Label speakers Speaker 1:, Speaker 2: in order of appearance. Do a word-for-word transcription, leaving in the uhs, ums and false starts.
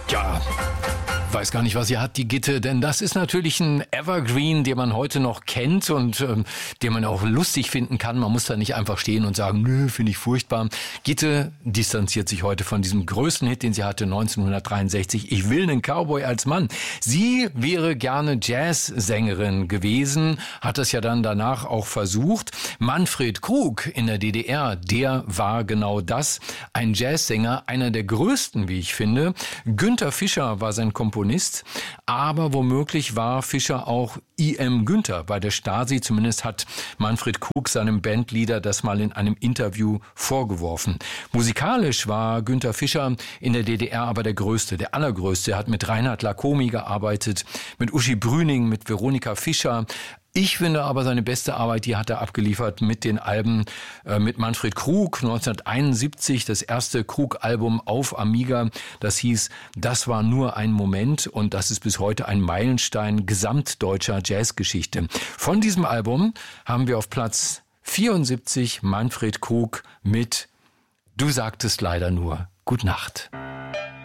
Speaker 1: Ja, weiß gar nicht, was sie hat, die Gitte, denn das ist natürlich ein Evergreen, den man heute noch kennt und ähm, den man auch lustig finden kann. Man muss da nicht einfach stehen und sagen, nö, finde ich furchtbar. Gitte distanziert sich heute von diesem größten Hit, den sie hatte, neunzehnhundertdreiundsechzig, Ich will einen Cowboy als Mann. Sie wäre gerne Jazzsängerin gewesen, hat es ja dann danach auch versucht. Manfred Krug in der D D R, der war genau das, ein Jazzsänger, einer der größten, wie ich finde. Günther Fischer war sein Komponist, aber womöglich war Fischer auch I M Günther bei der Stasi. Zumindest hat Manfred Krug seinem Bandleader das mal in einem Interview vorgeworfen. Musikalisch war Günther Fischer in der D D R aber der Größte, der Allergrößte. Er hat mit Reinhard Lacomi gearbeitet, mit Uschi Brüning, mit Veronika Fischer. Ich finde aber seine beste Arbeit, die hat er abgeliefert mit den Alben äh, mit Manfred Krug, neunzehnhunderteinundsiebzig, das erste Krug-Album auf Amiga. Das hieß, das war nur ein Moment und das ist bis heute ein Meilenstein gesamtdeutscher Jazzgeschichte. Von diesem Album haben wir auf Platz vierundsiebzig Manfred Krug mit Du sagtest leider nur Gute Nacht.